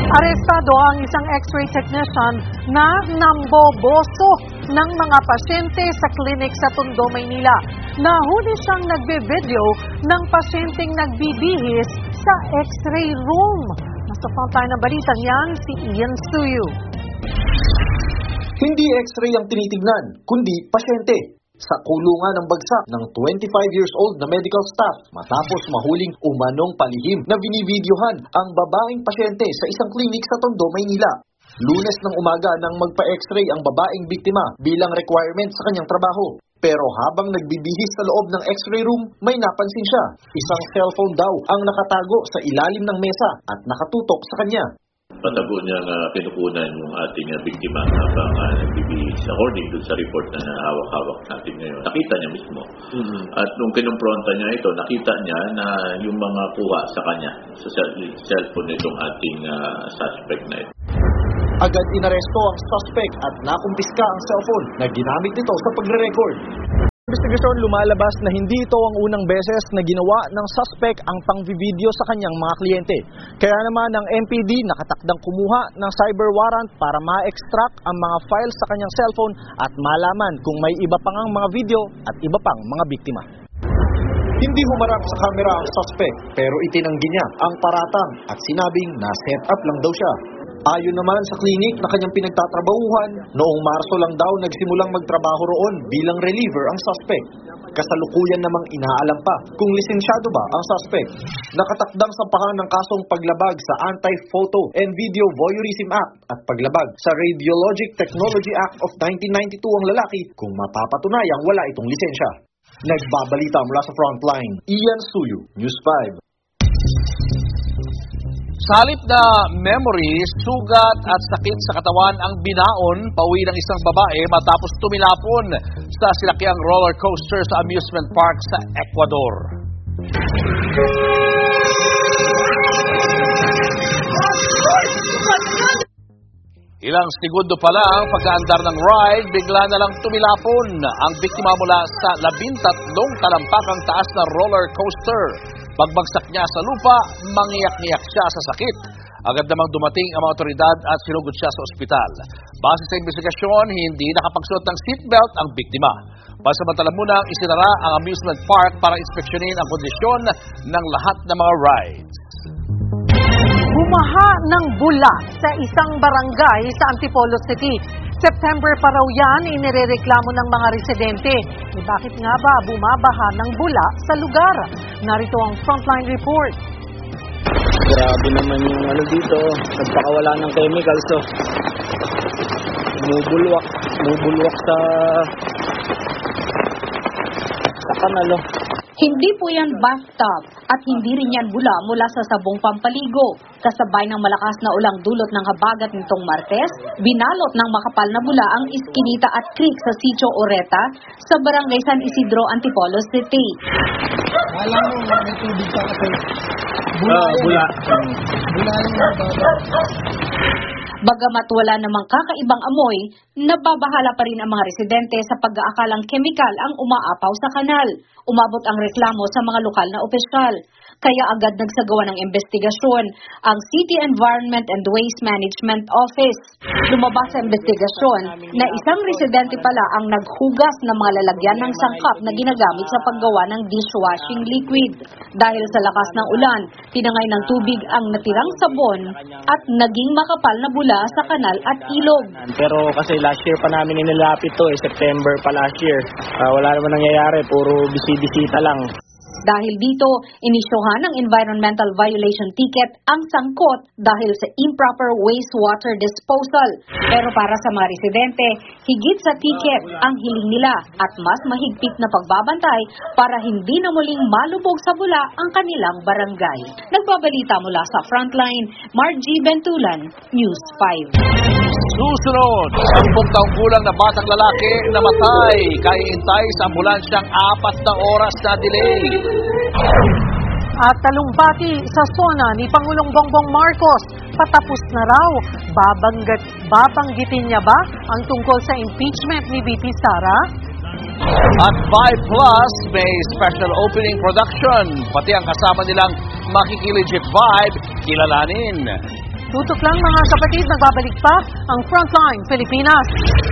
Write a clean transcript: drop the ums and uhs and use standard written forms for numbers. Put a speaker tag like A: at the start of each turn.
A: Arestado ang isang X-ray technician na namboboso ng mga pasyente sa klinik sa Tondo, Maynila. Nahuli siyang nagbe-video ng pasyenteng nagbibihis sa X-ray room. Nasa frontline ng balitang yan, si Ian Suyu.
B: Hindi X-ray ang tinitignan, kundi pasyente. Sa kulungan ng bagsak ng 25 years old na medical staff matapos mahuling umanong palihim na binividyohan ang babaeng pasyente sa isang klinik sa Tondo, Maynila. Lunes ng umaga nang magpa-X-ray ang babaeng biktima bilang requirement sa kanyang trabaho. Pero habang nagbibihis sa loob ng X-ray room, may napansin siya. Isang cellphone daw ang nakatago sa ilalim ng mesa at nakatutok sa kanya.
C: Patago niya pinukunan yung ating biktima habang nagbibihis. According dun sa report na hawak-hawak natin ngayon, nakita niya mismo. At nung kinumpronta niya ito, nakita niya na yung mga kuha sa kanya sa cellphone nitong ating suspect na ito.
B: Agad inaresto ang suspect at nakumpiska ang cellphone na ginamit nito sa pagre-record.
D: Investigasyon lumalabas na hindi ito ang unang beses na ginawa ng suspect ang pang-video sa kanyang mga kliyente. Kaya naman ang MPD nakatakdang kumuha ng cyber warrant para ma-extract ang mga files sa kanyang cellphone at malaman kung may iba pang mga video at iba pang mga biktima.
B: Hindi humarap sa kamera ang suspect pero itinanggi niya ang paratang at sinabing na-set up lang daw siya. Ayon naman sa klinik na kanyang pinagtatrabahuhan, noong Marso lang daw nagsimulang magtrabaho roon bilang reliever ang suspect. Kasalukuyan namang inaalam pa kung lisensyado ba ang suspect. Nakatakdang sampahan ng kasong paglabag sa Anti-Photo and Video Voyeurism Act at paglabag sa Radiologic Technology Act of 1992 ang lalaki kung mapapatunayang wala itong lisensya. Nagbabalita mula sa frontline, Ian Suyu, News 5.
E: Sa halip na memory, sugat at sakit sa katawan ang binaon pauwi ng isang babae matapos tumilapon sa silakyang roller coaster sa amusement park sa Ecuador. Ilang segundo pa lang pagkaandar ng ride, bigla na lang tumilapon ang biktima mula sa 13 talampakang taas na roller coaster. Pagbagsak niya sa lupa, mangiyak-ngiyak siya sa sakit. Agad namang dumating ang mga otoridad at sinugod siya sa ospital. Base sa investigasyon, hindi nakapagsuot ng seatbelt ang biktima. Pansamantala munang isinara ang amusement park para inspeksyonin ang kondisyon ng lahat ng mga rides.
A: Bumaha ng bula sa isang barangay sa Antipolo City. September pa raw yan, inirereklamo ng mga residente. Bakit nga ba bumabaha ng bula sa lugar? Narito ang frontline report.
D: Grabe naman yung dito, nagpakawala ng chemicals. Bumubulwak sa kanal.
F: Hindi po yan bathtub at hindi rin yan bula mula sa sabong pampaligo. Kasabay ng malakas na ulang dulot ng habagat nitong Martes, binalot ng makapal na bula ang Iskinita at Creek sa Sitio Oreta sa Barangay San Isidro, Antipolo City.
G: Alam mo, may tubig ka kasi bula
F: Bagamat wala namang kakaibang amoy, nababahala pa rin ang mga residente sa pag-aakalang chemical ang umaapaw sa kanal. Umabot ang reklamo sa mga lokal na opisyal. Kaya agad nagsagawa ng investigasyon ang City Environment and Waste Management Office. Lumabas sa investigasyon na isang residente pala ang naghugas ng mga lalagyan ng sangkap na ginagamit sa paggawa ng dishwashing liquid. Dahil sa lakas ng ulan, tinangay ng tubig ang natirang sabon at naging makapal na bula sa kanal at ilog.
D: Pero kasi last year pa namin inilapit to, September pa last year. Wala naman nangyayari, puro bisita lang.
F: Dahil dito, inisyuhan ng environmental violation ticket ang sangkot dahil sa improper wastewater disposal. Pero para sa mga residente, higit sa ticket ang hiling nila at mas mahigpit na pagbabantay para hindi na muling malubog sa bula ang kanilang barangay. Nagbabalita mula sa Frontline, Margie Bentulan, News 5.
E: Susunod, 10 taong gulang na batang lalaki namatay kaihintay sa ambulansyang 4 na oras na delay.
A: At talumpati sa SONA ni Pangulong Bongbong Marcos, patapos na raw. Babanggitin niya ba ang tungkol sa impeachment ni VP Sara?
E: At 5 Plus may special opening production, pati ang kasama nilang Makikiligit Vibe kilalanin.
A: Tutok lang mga kapatid, nagbabalik pa ang Frontline Pilipinas.